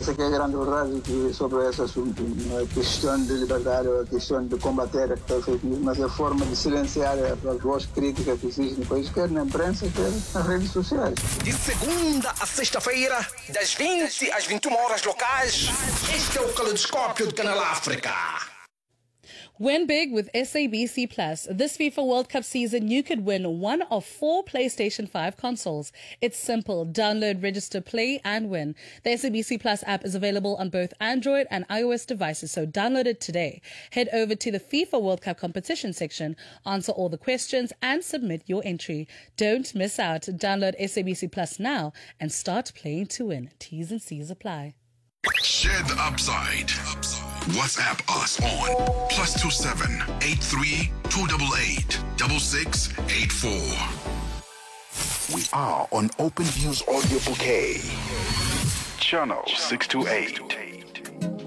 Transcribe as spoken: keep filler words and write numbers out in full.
essa que é a grande verdade que sobre esse assunto. Não é questão de liberdade, é questão de combater a fake news, mas é a forma de silenciar as vozes críticas que existem no país, quer na imprensa, quer nas redes sociais. De segunda a sexta-feira, das vinte às vinte e uma horas locais, este é o Caleidoscópio do Canal África. Win big with S A B C Plus. This FIFA World Cup season, you could win one of four PlayStation five consoles. It's simple. Download, register, play, and win. The S A B C Plus app is available on both Android and iOS devices, so download it today. Head over to the FIFA World Cup competition section, answer all the questions, and submit your entry. Don't miss out. Download S A B C Plus now and start playing to win. T's and C's apply. Share the upside. WhatsApp us on plus two seven eight three two eight eight six six eight four. We are on Open Views Audio Bouquet, channel six two eight.